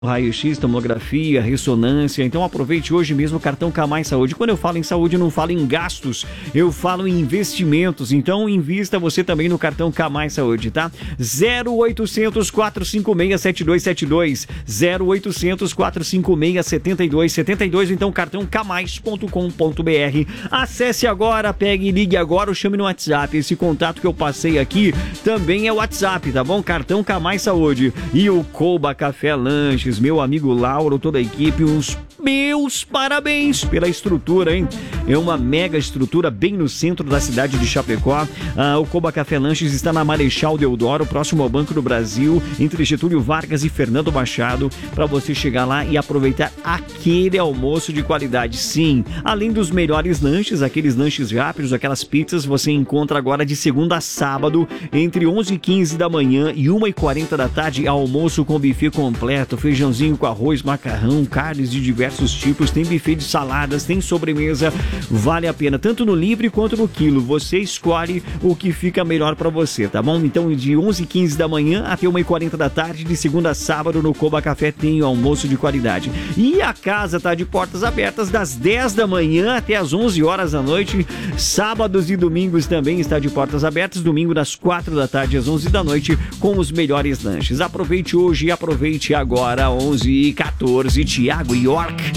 raio-x, tomografia, ressonância. Então aproveite hoje mesmo o cartão Camais Saúde. Quando eu falo em saúde, eu não falo em gastos, eu falo em investimentos. Então invista você também no cartão Camais Saúde, tá? 0800 456 7272, 0800 456 7272. Então cartãocamais.com.br. Acesse agora, pegue e ligue agora ou chame no WhatsApp. Esse contato que eu passei aqui também é o WhatsApp, tá bom? Cartão Camais Saúde. E o Coba Café Lanches, meu amigo Lauro, toda a equipe, os meus parabéns pela estrutura, hein? É uma mega estrutura bem no centro da cidade de Chapecó. O Coba Café Lanches está na Marechal Deodoro, próximo ao Banco do Brasil, entre Getúlio Vargas e Fernando Machado, para você chegar lá e aproveitar aquele almoço de qualidade. Sim, além dos melhores lanches, aqueles lanches rápidos, aquelas pizzas, você encontra agora de segunda a sábado, entre 11h15 da manhã e 1h40 da tarde, almoço com buffet completo, feijãozinho com arroz, macarrão, carnes de diversos tipos, tem buffet de saladas, tem sobremesa, vale a pena, tanto no livre quanto no quilo, você escolhe o que fica melhor pra você, tá bom? Então de 11h15 da manhã até 1h40 da tarde, de segunda a sábado, no Coba Café tem o almoço de qualidade. E a casa tá de portas abertas das 10 da manhã até as 11 horas da noite, sábados e domingos também está de portas abertas, domingo das 4 da tarde às 11 da noite, com os melhores lanches. Aproveite hoje e aproveite agora, 11h14, Thiago York.